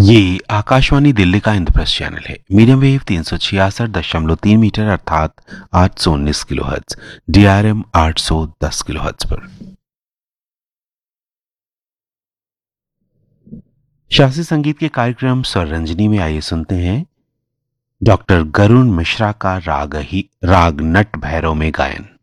ये आकाशवाणी दिल्ली का इंद्रप्रस्थ चैनल है। मीडियम वेव 366.3 मीटर अर्थात 819 किलोहर्ट्ज, DRM 810 किलोहर्ट्ज पर। शास्त्रीय संगीत के कार्यक्रम स्वररंजनी में आइए सुनते हैं डॉक्टर गरुण मिश्रा का राग नट भैरव में गायन।